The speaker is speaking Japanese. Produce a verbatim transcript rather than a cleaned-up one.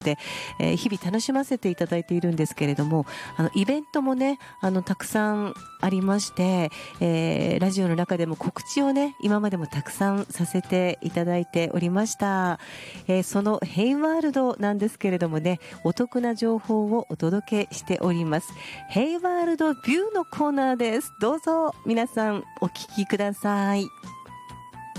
で、えー、日々楽しませていただいているんですけれども、あのイベントもね、あのたくさんありまして、えー、ラジオの中でも告知をね、今までもたくさんさせていただいておりました。えー、そのヘイワールドなんですけれどもね、お得な情報をお届けしております。ヘイワールドビューのコーナーです。どうぞ皆さんお聞きください。